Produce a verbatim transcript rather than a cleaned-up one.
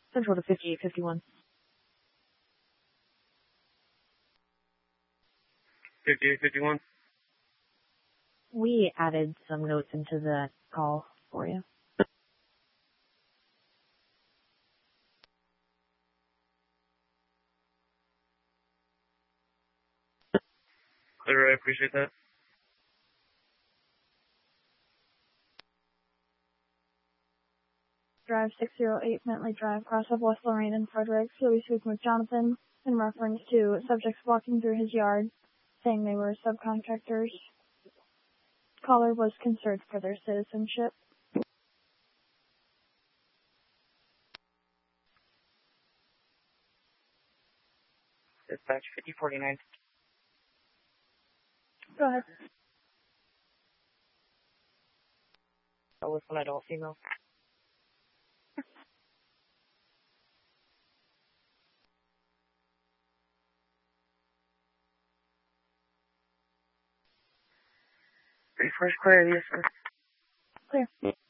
Central to fifty-eight fifty-one. fifty-eight fifty-one. We added some notes into the call for you. Clear, I appreciate that. Drive six oh eight Bentley Drive, cross of West Lorraine and Frederick. You'll be speaking with Jonathan in reference to subjects walking through his yard, saying they were subcontractors. Caller was concerned for their citizenship. Dispatch fifty forty-nine. Go ahead. Oh, with one adult female. Ready for his clear, yes, sir. Clear.